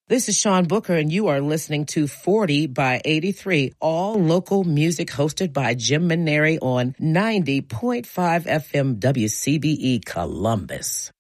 This is Sean Booker, and you are listening to 40 by 83, all local music hosted by Jim Maneri on 90.5 FM WCBE Columbus.